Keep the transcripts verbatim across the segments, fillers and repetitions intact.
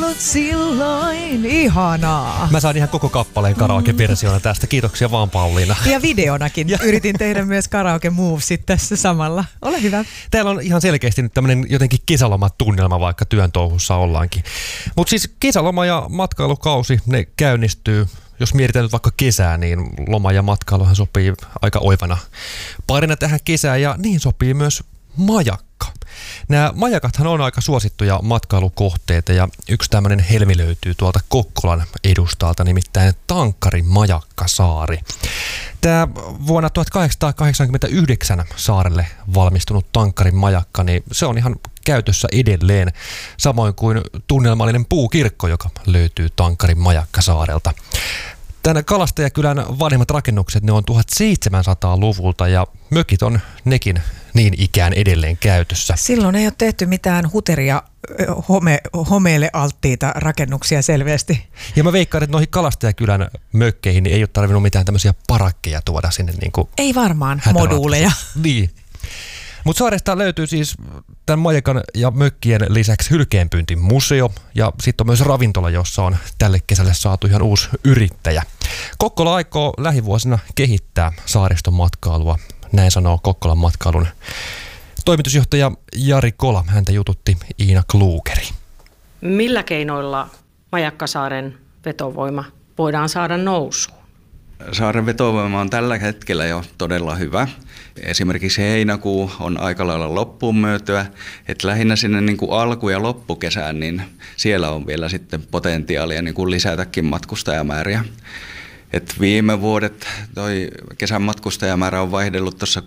ollut silloin ihanaa. Mä saan ihan koko kappaleen karaoke-versiona tästä. Kiitoksia vaan, Pauliina. Ja videonakin. Ja. Yritin tehdä myös karaoke movesit tässä samalla. Ole hyvä. Täällä on ihan selkeästi nyt tämmönen jotenkin kesälomatunnelma, vaikka työn touhussa ollaankin. Mutta siis kesäloma ja matkailukausi, ne käynnistyy. Jos mietitään nyt vaikka kesää, niin loma ja matkailuhan sopii aika oivana parina tähän kesään, ja niin sopii myös majakka. Nämä majakathan on aika suosittuja matkailukohteita, ja yksi tämmöinen helmi löytyy tuolta Kokkolan edustalta, nimittäin Tankkarin majakkasaari. Tämä vuonna tuhatkahdeksansataakahdeksankymmentäyhdeksän saarelle valmistunut Tankkarin majakka, niin se on ihan käytössä edelleen, samoin kuin tunnelmallinen puukirkko, joka löytyy Tankkarin majakkasaarelta. Tämän Kalastajakylän vanhimmat rakennukset, ne on tuhatseitsemänsataaluvulta, ja mökit on nekin niin ikään edelleen käytössä. Silloin ei ole tehty mitään huteria home, homeelle alttiita rakennuksia selvästi. Ja mä veikkaan, että noihin Kalastajakylän mökkeihin niin ei ole tarvinnut mitään tämmöisiä parakkeja tuoda sinne. Niin kuin ei varmaan, moduuleja. Niin. Mutta saaresta löytyy siis tämän majakan ja mökkien lisäksi hylkeenpyyntimuseo, ja sitten on myös ravintola, jossa on tälle kesälle saatu ihan uusi yrittäjä. Kokkola aikoo lähivuosina kehittää saariston matkailua, näin sanoo Kokkolan matkailun toimitusjohtaja Jari Kola. Häntä jututti Iina Klugeri. Millä keinoilla Majakkasaaren vetovoima voidaan saada nousuun? Saaren vetovoima on tällä hetkellä jo todella hyvä. Esimerkiksi heinäkuu on aika lailla loppuun myötyä, että lähinnä sinne niin kuin alku- ja loppukesään, niin siellä on vielä sitten potentiaalia niin kuin lisätäkin matkustajamääriä. Et viime vuodet toi kesän matkustajamäärä on vaihdellut tuossa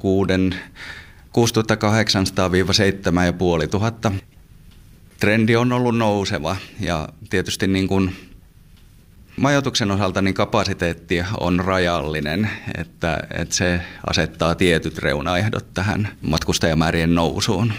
kuusituhattakahdeksansataa seitsemän tuhatta viiva tuhatta. Trendi on ollut nouseva, ja tietysti niin kuin majoituksen osalta niin kapasiteetti on rajallinen, että, että se asettaa tietyt reunaehdot tähän matkustajamäärien nousuun.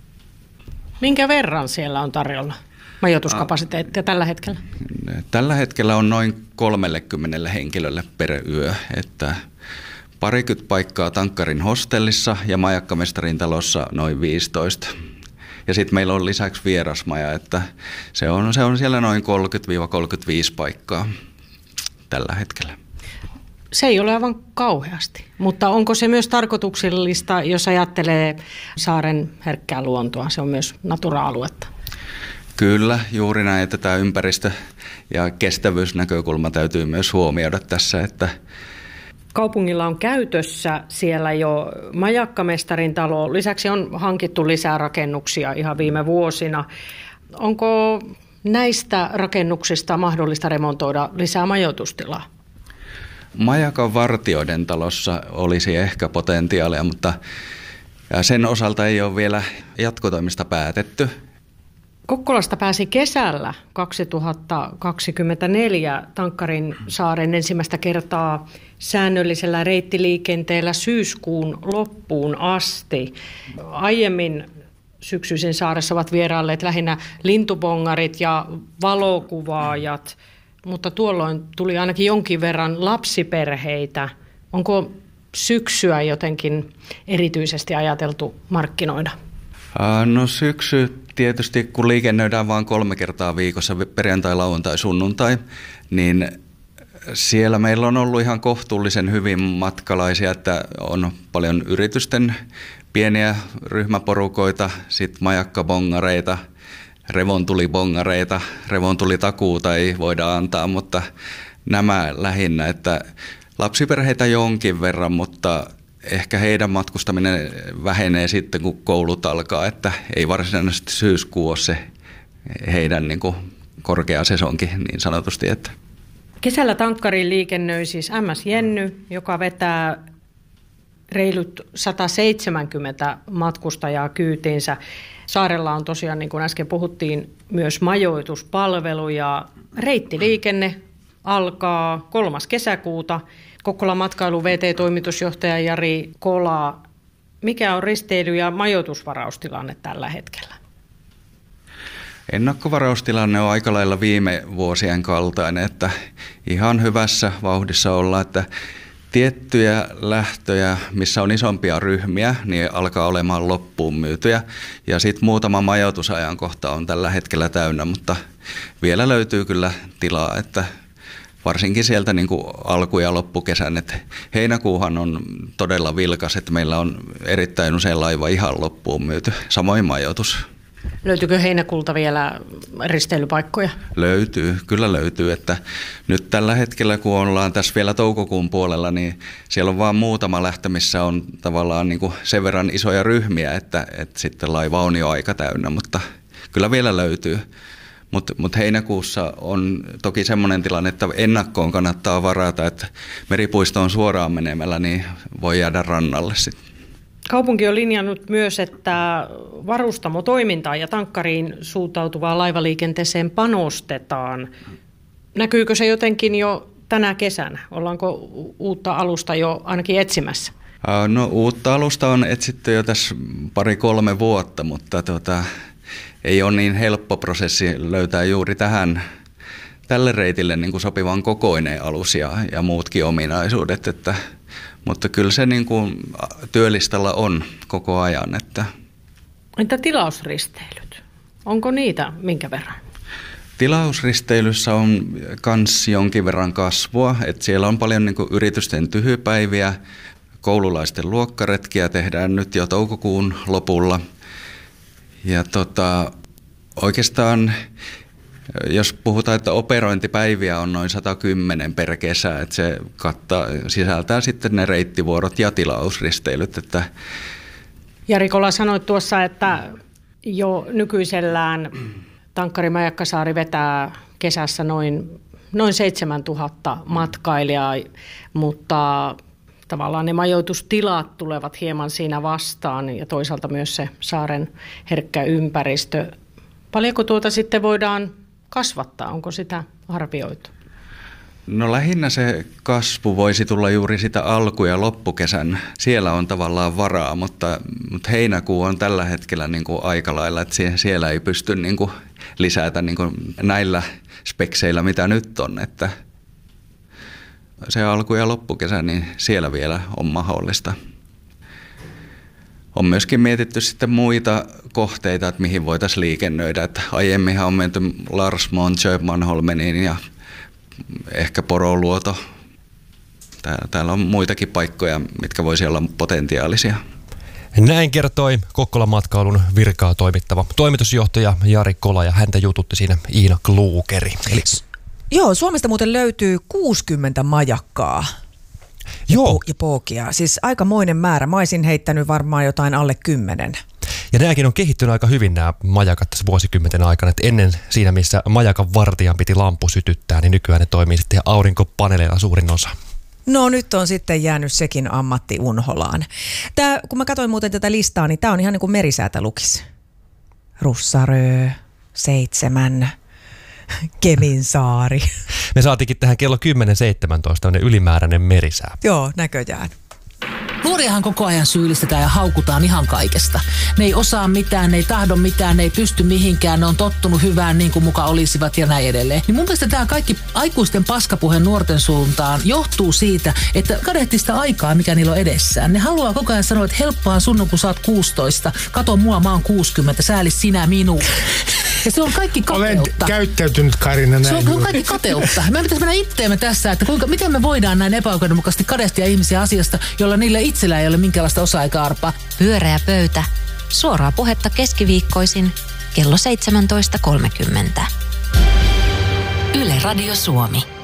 Minkä verran siellä on tarjolla majoituskapasiteettia tällä hetkellä? Tällä hetkellä on noin kolmekymmentä henkilölle per yö, että parikymmentä paikkaa Tankkarin hostellissa ja Majakkamestarin talossa noin viisitoista. Ja sitten meillä on lisäksi vierasmaja, että se on, se on siellä noin kolmekymmentä kolmekymmentäviisi paikkaa tällä hetkellä. Se ei ole aivan kauheasti, mutta onko se myös tarkoituksellista, jos ajattelee saaren herkkää luontoa? Se on myös natura-aluetta. Kyllä, juuri näin, että tämä ympäristö- ja kestävyysnäkökulma täytyy myös huomioida tässä, että kaupungilla on käytössä siellä jo Majakkamestarin talo. Lisäksi on hankittu lisää rakennuksia ihan viime vuosina. Onko näistä rakennuksista mahdollista remontoida lisää majoitustilaa? Majakan vartijoiden talossa olisi ehkä potentiaalia, mutta sen osalta ei ole vielä jatkotoimista päätetty. Kokkolasta pääsi kesällä kaksituhattakaksikymmentäneljä Tankkarin saaren ensimmäistä kertaa säännöllisellä reittiliikenteellä syyskuun loppuun asti. Aiemmin syksyisin saaressa ovat vierailleet lähinnä lintubongarit ja valokuvaajat, mutta tuolloin tuli ainakin jonkin verran lapsiperheitä. Onko syksyä jotenkin erityisesti ajateltu markkinoida? No syksy tietysti, kun liikennöidään vain kolme kertaa viikossa, perjantai, lauantai, sunnuntai, niin siellä meillä on ollut ihan kohtuullisen hyvin matkalaisia, että on paljon yritysten pieniä ryhmäporukoita, sitten majakkabongareita, revontulibongareita, revontulitakuuta ei voida antaa, mutta nämä lähinnä, että lapsiperheitä jonkin verran, mutta ehkä heidän matkustaminen vähenee sitten, kun koulut alkaa, että ei varsinaisesti syyskuu ole se heidän niin kuin korkea sesonki niin sanotusti. Että. Kesällä Tankkariin liikennöi siis M S Jenny, joka vetää reilut sata seitsemänkymmentä matkustajaa kyytiinsä. Saarella on tosiaan, niin kuin äsken puhuttiin, myös majoituspalveluja. Reittiliikenne alkaa kolmas kesäkuuta. Kokkolan matkailu V T-toimitusjohtaja Jari Kola. Mikä on risteily- ja majoitusvaraustilanne tällä hetkellä? Ennakkovaraustilanne on aika lailla viime vuosien kaltainen, että ihan hyvässä vauhdissa ollaan, että tiettyjä lähtöjä, missä on isompia ryhmiä, niin alkaa olemaan loppuun myytyjä. Ja sitten muutama majoitusajankohta on tällä hetkellä täynnä, mutta vielä löytyy kyllä tilaa, että varsinkin sieltä niin kuin alku- ja loppukesän. Että heinäkuuhan on todella vilkas, että meillä on erittäin usein laiva ihan loppuun myyty, samoin majoitus. Löytyykö heinäkuulta vielä risteilypaikkoja? Löytyy, kyllä löytyy. Että nyt tällä hetkellä, kun ollaan tässä vielä toukokuun puolella, niin siellä on vaan muutama lähtö, missä on tavallaan niin kuin sen verran isoja ryhmiä, että, että sitten laiva on jo aika täynnä, mutta kyllä vielä löytyy. Mutta mut heinäkuussa on toki semmoinen tilanne, että ennakkoon kannattaa varata, että meripuisto on suoraan menemällä, niin voi jäädä rannalle sitten. Kaupunki on linjannut myös, että varustamotoimintaan ja tankkariin suuntautuvaan laivaliikenteeseen panostetaan. Näkyykö se jotenkin jo tänä kesänä? Ollaanko uutta alusta jo ainakin etsimässä? No uutta alusta on etsitty jo tässä pari-kolme vuotta, mutta tota, ei ole niin helppo prosessi löytää juuri tähän, tälle reitille niin kuin sopivan kokoinen alus ja, ja muutkin ominaisuudet, että mutta kyllä se niin kuin työlistalla on koko ajan. Että entä tilausristeilyt? Onko niitä minkä verran? Tilausristeilyssä on myös jonkin verran kasvua. Että siellä on paljon niin kuin yritysten tyhjypäiviä, koululaisten luokkaretkiä tehdään nyt jo toukokuun lopulla. Ja tota, oikeastaan jos puhutaan, että operointipäiviä on noin sata kymmenen per kesä, että se kattaa, sisältää sitten ne reittivuorot ja tilausristeilyt. Että Jari Kola sanoi tuossa, että jo nykyisellään tankkari Majakkasaari vetää kesässä noin, noin seitsemäntuhatta matkailijaa, mutta tavallaan ne majoitustilat tulevat hieman siinä vastaan ja toisaalta myös se saaren herkkä ympäristö. Paljonko tuota sitten voidaan kasvattaa? Onko sitä arvioitu? No lähinnä se kasvu voisi tulla juuri sitä alku- ja loppukesän. Siellä on tavallaan varaa, mutta, mutta heinäkuu on tällä hetkellä niin kuin aika lailla, että siellä ei pysty niin kuin lisätä niin kuin näillä spekseillä, mitä nyt on. Että se alku- ja loppukesä, niin siellä vielä on mahdollista. On myöskin mietitty sitten muita kohteita, että mihin voitaisiin liikennöidä. Että aiemminhan on menty Larsmoon, Köpmanholmeniin ja ehkä Poroluoto. Täällä on muitakin paikkoja, mitkä voisi olla potentiaalisia. Näin kertoi Kokkolan matkailun virkaa toimittava toimitusjohtaja Jari Kola ja häntä jututti siinä Iina Kluukeri. Eli Joo, Suomesta muuten löytyy kuusikymmentä majakkaa. Joo. Ja pookia. Siis aikamoinen määrä. Mä olisin heittänyt varmaan jotain alle kymmenen. Ja nämäkin on kehittynyt aika hyvin nämä majakat tässä vuosikymmenten aikana. Et ennen siinä, missä majakan vartijan piti lampu sytyttää, niin nykyään ne toimii sitten aurinkopaneeleilla suurin osa. No nyt on sitten jäänyt sekin ammatti unholaan. Tää, kun mä katsoin muuten tätä listaa, niin tää on ihan niin kuin merisäätä lukis. Russarö, seitsemän, Keminsaari. Me saatiinkin tähän kello kymmenen seitsemäntoista tämmöinen ylimääräinen merisää. Joo, näköjään. Nuoriahan koko ajan syyllistetään ja haukutaan ihan kaikesta. Ne ei osaa mitään, ne ei tahdo mitään, ne ei pysty mihinkään, ne on tottunut hyvään niin kuin muka olisivat ja näin edelleen. Niin mun mielestä tämä kaikki aikuisten paskapuhe nuorten suuntaan johtuu siitä, että kadehtii sitä aikaa, mikä niillä on edessään. Ne haluaa koko ajan sanoa, että helppoa sun, kun sä oot kuusitoista, kato mua, mä oon kuusikymmentä, sääli sinä minua. Ja se on kaikki kateutta. Olen käyttäytynyt, Karina, näin. Se on, se on kaikki kateutta. Me pitäisi mennä itteemme tässä, että kuinka, miten me voidaan näin epäoikeudenmukaisesti kadehtia ihmisiä asiasta, jolla niillä itsellä ei ole minkäänlaista osa-aika-arpaa. Pyöreä pöytä. Suoraa puhetta keskiviikkoisin kello seitsemäntoista kolmekymmentä. Yle Radio Suomi.